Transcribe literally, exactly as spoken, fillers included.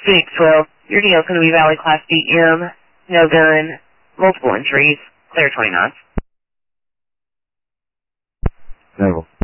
Phoenix twelve, your deal is going to be Valley Class B M, no gun, multiple injuries, clear twenty knots. Naval.